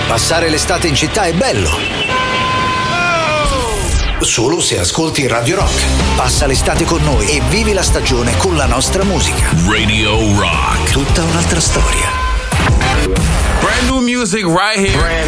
Passare l'estate in città è bello. Solo se ascolti Radio Rock. Passa l'estate con noi e vivi la stagione con la nostra musica. Radio Rock. Tutta un'altra storia. Brand new music right here.